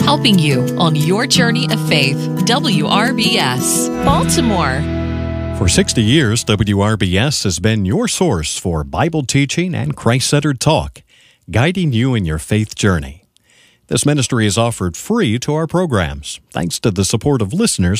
helping you on your journey of faith. WRBS, Baltimore. For 60 years, WRBS has been your source for Bible teaching and Christ-centered talk, guiding you in your faith journey. This ministry is offered free to our programs, thanks to the support of listeners